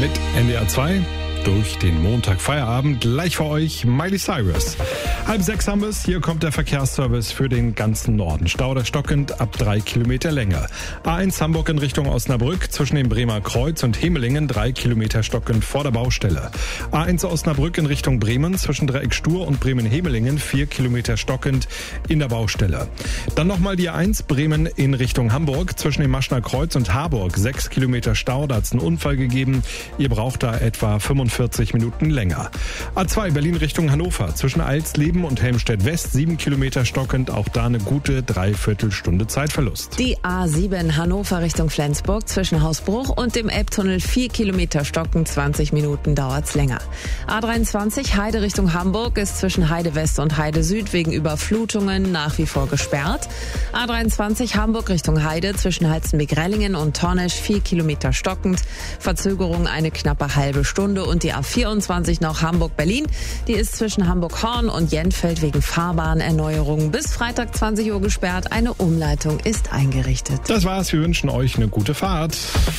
mit NDR 2. Durch den Montagfeierabend gleich für euch Miley Cyrus. 5:30 haben wir es. Hier kommt der Verkehrsservice für den ganzen Norden. Stau oder stockend ab 3 Kilometer Länge. A1 Hamburg in Richtung Osnabrück zwischen dem Bremer Kreuz und Hemelingen 3 Kilometer stockend vor der Baustelle. A1 Osnabrück in Richtung Bremen zwischen Dreieck Stur und Bremen-Hemelingen 4 Kilometer stockend in der Baustelle. Dann nochmal die A1 Bremen in Richtung Hamburg zwischen dem Maschner Kreuz und Harburg 6 Kilometer Stau. Da hat es einen Unfall gegeben. Ihr braucht da etwa 45 Minuten länger. A2 Berlin Richtung Hannover zwischen Alsleben und Helmstedt-West 7 Kilometer stockend, auch da eine gute Dreiviertelstunde Zeitverlust. Die A7 Hannover Richtung Flensburg zwischen Hausbruch und dem Elbtunnel 4 Kilometer stockend, 20 Minuten dauert's länger. A23 Heide Richtung Hamburg ist zwischen Heide West und Heide Süd wegen Überflutungen nach wie vor gesperrt. A23 Hamburg Richtung Heide zwischen Halstenbek-Rellingen und Tornesch 4 Kilometer stockend, Verzögerung eine knappe halbe Stunde. Und die A24 noch Hamburg-Berlin, die ist zwischen Hamburg-Horn und Jenfeld wegen Fahrbahnerneuerungen bis Freitag 20 Uhr gesperrt. Eine Umleitung ist eingerichtet. Das war's, wir wünschen euch eine gute Fahrt.